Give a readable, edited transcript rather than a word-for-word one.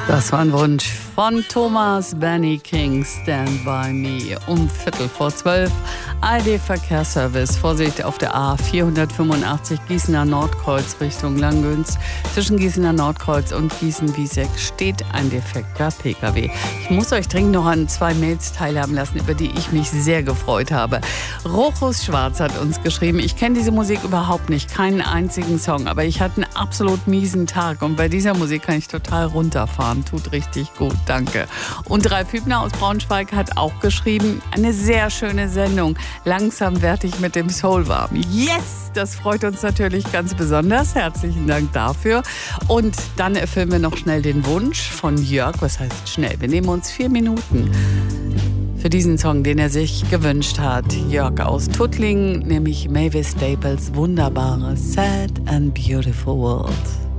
Das war ein Wunsch von Thomas Benny King, Stand By Me. Um 11:45 ARD-Verkehrsservice. Vorsicht auf der A485 Gießener Nordkreuz Richtung Langgöns. Zwischen Gießener Nordkreuz und Gießen-Wieseck steht ein defekter Pkw. Ich muss euch dringend noch an 2 Mails teilhaben lassen, über die ich mich sehr gefreut habe. Rochus Schwarz hat uns geschrieben, ich kenne diese Musik überhaupt nicht, keinen einzigen Song, aber ich hatte einen absolut miesen Tag und bei dieser Musik kann ich total runterfahren. Tut richtig gut, danke. Und Ralf Hübner aus Braunschweig hat auch geschrieben, eine sehr schöne Sendung. Langsam werde ich mit dem Soul warm. Yes! Das freut uns natürlich ganz besonders. Herzlichen Dank dafür. Und dann erfüllen wir noch schnell den Wunsch von Jörg. Was heißt schnell? Wir nehmen uns 4 Minuten für diesen Song, den er sich gewünscht hat. Jörg aus Tuttlingen, nämlich Mavis Staples' wunderbare Sad and Beautiful World.